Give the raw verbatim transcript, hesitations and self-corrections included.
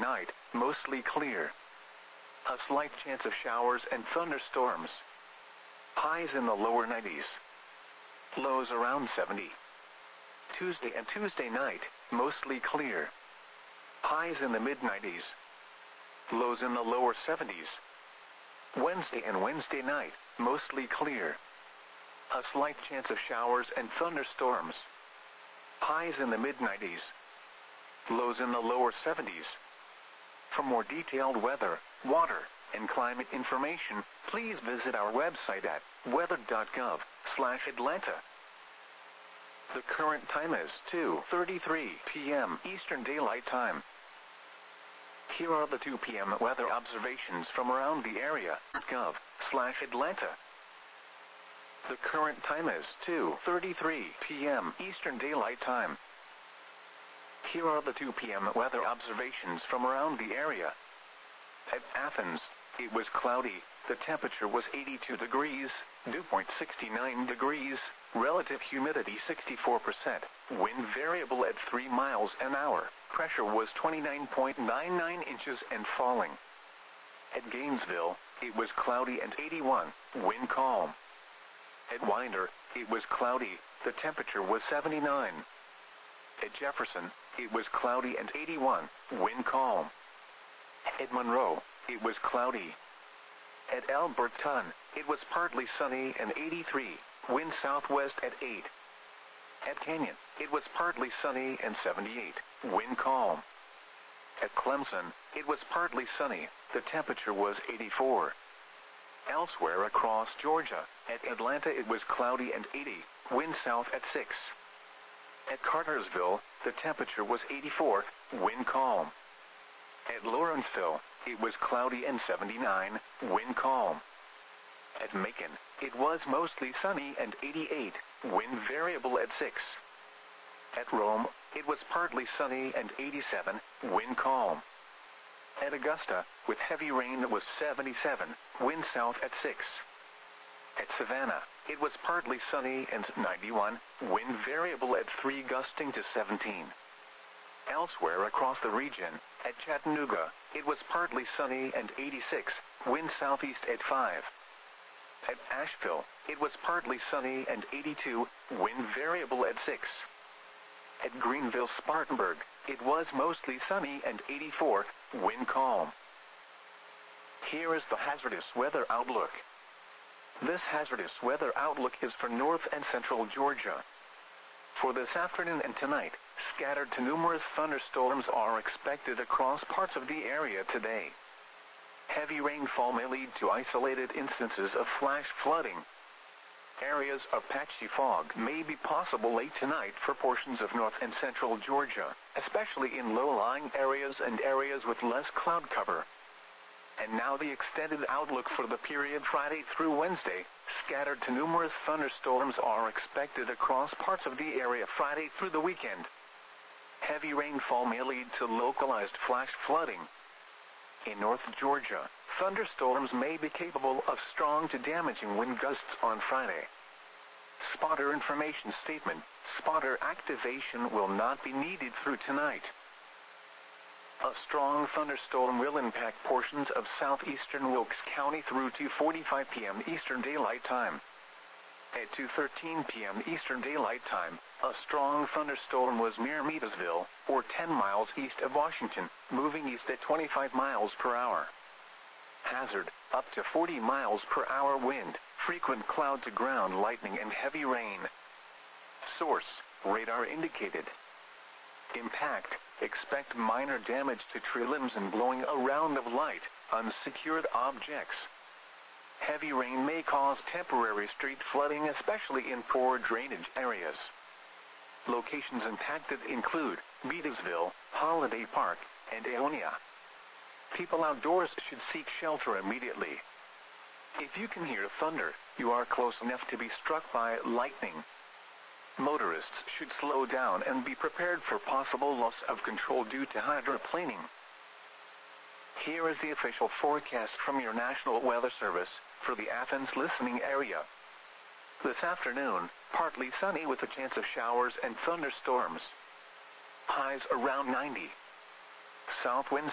night, mostly clear. A slight chance of showers and thunderstorms. Highs in the lower nineties. Lows around seventy. Tuesday and Tuesday night, mostly clear. Highs in the mid nineties. Lows in the lower seventies. Wednesday and Wednesday night, mostly clear. A slight chance of showers and thunderstorms. Highs in the mid nineties. Lows in the lower seventies. For more detailed weather, water, and climate information, please visit our website at weather dot gov slash Atlanta. The current time is two thirty-three p m Eastern Daylight Time. Here are the two p m weather observations from around the area. Gov slash Atlanta. The current time is two thirty-three p m Eastern Daylight Time. Here are the two p m weather observations from around the area. At Athens, it was cloudy, the temperature was eighty-two degrees, dew point sixty-nine degrees, relative humidity sixty-four percent, wind variable at three miles an hour, pressure was twenty-nine point nine nine inches and falling. At Gainesville, it was cloudy and eighty-one, wind calm. At Winder, it was cloudy, the temperature was seventy-nine. At Jefferson, it was cloudy and eighty-one, wind calm. At Monroe, it was cloudy. At Alberton, it was partly sunny and eighty-three, wind southwest at eight. At Canyon, it was partly sunny and seventy-eight, wind calm. At Clemson, it was partly sunny, the temperature was eighty-four. Elsewhere across Georgia, at Atlanta it was cloudy and eighty, wind south at six. At Cartersville, the temperature was eighty-four, wind calm. At Lawrenceville, it was cloudy and seventy-nine, wind calm. At Macon, it was mostly sunny and eighty-eight, wind variable at six. At Rome, it was partly sunny and eighty-seven, wind calm. At Augusta, with heavy rain, it was seventy-seven, wind south at six. At Savannah, it was partly sunny and ninety-one, wind variable at three gusting to seventeen. Elsewhere across the region, at Chattanooga, it was partly sunny and eighty-six, wind southeast at five. At Asheville, it was partly sunny and eighty-two, wind variable at six. At Greenville-Spartanburg, it was mostly sunny and eighty-four, wind calm. Here is the hazardous weather outlook. This hazardous weather outlook is for north and central Georgia. For this afternoon and tonight, scattered to numerous thunderstorms are expected across parts of the area today. Heavy rainfall may lead to isolated instances of flash flooding. Areas of patchy fog may be possible late tonight for portions of north and central Georgia, especially in low-lying areas and areas with less cloud cover. And now the extended outlook for the period Friday through Wednesday. Scattered to numerous thunderstorms are expected across parts of the area Friday through the weekend. Heavy rainfall may lead to localized flash flooding. In North Georgia, thunderstorms may be capable of strong to damaging wind gusts on Friday. Spotter information statement: spotter activation will not be needed through tonight. A strong thunderstorm will impact portions of southeastern Wilkes County through two forty-five p m Eastern Daylight Time. At two thirteen p m Eastern Daylight Time, a strong thunderstorm was near Meadville, or ten miles east of Washington, moving east at twenty-five miles per hour. Hazard: up to forty miles per hour wind, frequent cloud-to-ground lightning and heavy rain. Source: radar indicated. Impact: expect minor damage to tree limbs and blowing around of light, unsecured objects. Heavy rain may cause temporary street flooding, especially in poor drainage areas. Locations impacted include Meadville, Holiday Park, and Aonia. People outdoors should seek shelter immediately. If you can hear thunder, you are close enough to be struck by lightning. Motorists should slow down and be prepared for possible loss of control due to hydroplaning. Here is the official forecast from your National Weather Service for the Athens listening area. This afternoon, partly sunny with a chance of showers and thunderstorms. Highs around ninety. South winds